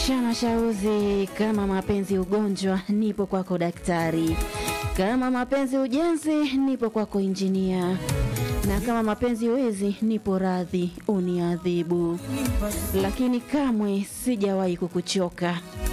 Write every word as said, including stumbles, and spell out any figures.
Shama Shauzi, kama mapenzi ugonjwa, nipo kwako daktari. Kama mapenzi ujenzi, nipo kwako injinia. Na kama mapenzi wezi, nipo radhi uniadhibu. Lakini kamwe sijawahi kukuchoka.